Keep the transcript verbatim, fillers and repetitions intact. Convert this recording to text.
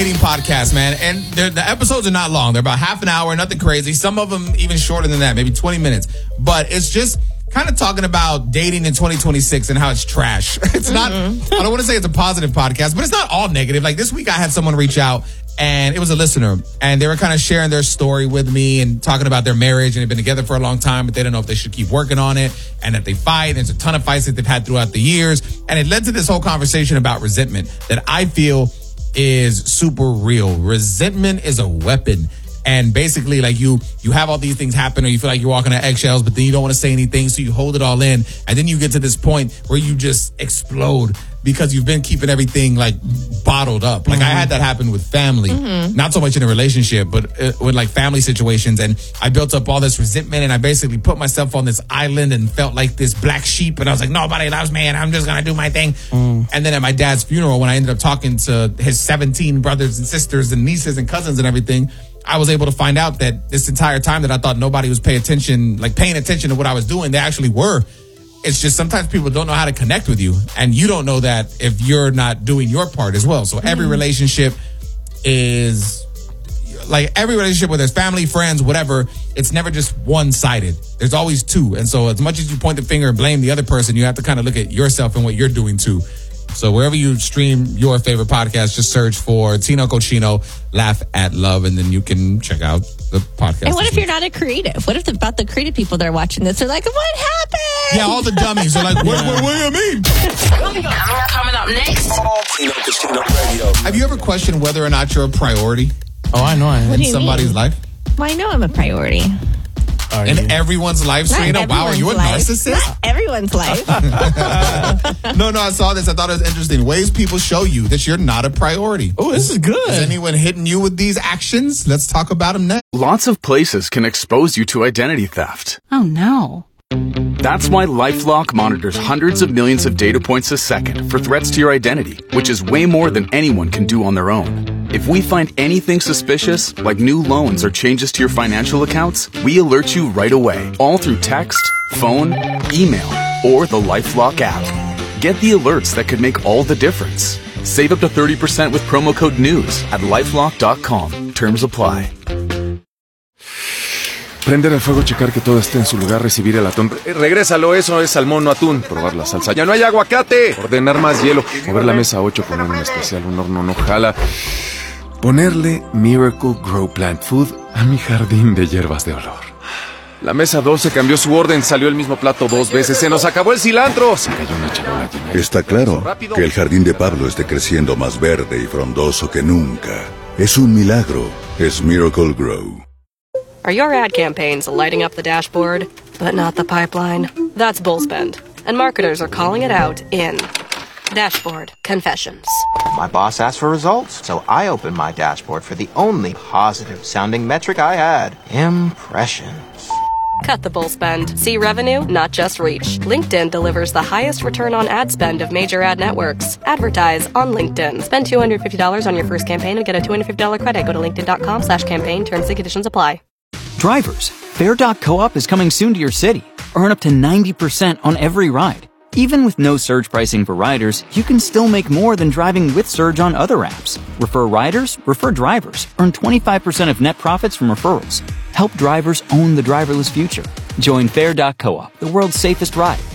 dating podcast, man. And the episodes are not long. They're about half an hour, nothing crazy. Some of them even shorter than that, maybe twenty minutes. But it's just kind of talking about dating in twenty twenty-six and how it's trash. It's not, mm-hmm. I don't want to say it's a positive podcast, but it's not all negative. Like this week I had someone reach out and it was a listener and they were kind of sharing their story with me and talking about their marriage and they've been together for a long time, but they don't know if they should keep working on it and that they fight. There's a ton of fights that they've had throughout the years. And it led to this whole conversation about resentment that I feel is super real. Resentment is a weapon. And basically, like you, you have all these things happen or you feel like you're walking on eggshells, but then you don't want to say anything. So you hold it all in. And then you get to this point where you just explode because you've been keeping everything like bottled up. Like mm-hmm. I had that happen with family, mm-hmm. not so much in a relationship, but uh, with like family situations. And I built up all this resentment and I basically put myself on this island and felt like this black sheep. And I was like, nobody loves me and I'm just going to do my thing. Mm. And then at my dad's funeral, when I ended up talking to his seventeen brothers and sisters and nieces and cousins and everything, I was able to find out that this entire time that I thought nobody was paying attention, like paying attention to what I was doing, they actually were. It's just sometimes people don't know how to connect with you. And you don't know that if you're not doing your part as well. So every relationship is like every relationship, whether it's family, friends, whatever, it's never just one-sided. There's always two. And so as much as you point the finger and blame the other person, you have to kind of look at yourself and what you're doing too. So wherever you stream your favorite podcast, just search for Tino Cochino, Laugh at Love, and then you can check out the podcast. And what if you're not a creative? What if the, about the creative people that are watching this are like, what happened? Yeah, all the dummies are like, what, what, what do you mean? Coming up, coming up next. Tino Cochino Radio. Have you ever questioned whether or not you're a priority? Oh, I know I am. What in do you somebody's mean? life? Well, I know I'm a priority. Are In you? everyone's life, Not Serena? Wow, are you a everyone's life. narcissist? Not everyone's life. No, no, I saw this. I thought it was interesting. Ways people show you that you're not a priority. Oh, this is good. Is anyone hitting you with these actions? Let's talk about them next. Lots of places can expose you to identity theft. Oh, no. That's why LifeLock monitors hundreds of millions of data points a second for threats to your identity, which is way more than anyone can do on their own. If we find anything suspicious, like new loans or changes to your financial accounts, we alert you right away, all through text, phone, email, or the LifeLock app. Get the alerts that could make all the difference. Save up to thirty percent with promo code NEWS at lifelock dot com. Terms apply. Prender el fuego, checar que todo esté en su lugar, recibir el atún. Eh, regrésalo, eso es salmón, no atún. Probar la salsa. ¡Ya no hay aguacate! Ordenar más hielo. Mover la mesa ocho, poner un especial, un horno no jala. Ponerle Miracle Grow Plant Food a mi jardín de hierbas de olor. La mesa doce cambió su orden, salió el mismo plato dos veces. ¡Se nos acabó el cilantro! Se cayó una charola llena de... Está claro que el jardín de Pablo esté creciendo más verde y frondoso que nunca. Es un milagro. Es Miracle Grow. Are your ad campaigns lighting up the dashboard, but not the pipeline? That's Bullspend, and marketers are calling it out in Dashboard Confessions. My boss asked for results, so I opened my dashboard for the only positive-sounding metric I had, impressions. Cut the bull spend. See revenue, not just reach. LinkedIn delivers the highest return on ad spend of major ad networks. Advertise on LinkedIn. Spend two hundred fifty dollars on your first campaign and get a two hundred fifty dollars credit. Go to linkedin.com slash campaign. Terms and conditions apply. Drivers, Fair dot coop is coming soon to your city. Earn up to ninety percent on every ride. Even with no surge pricing for riders, you can still make more than driving with surge on other apps. Refer riders, refer drivers. Earn twenty-five percent of net profits from referrals. Help drivers own the driverless future. Join Fair dot coop, the world's safest ride.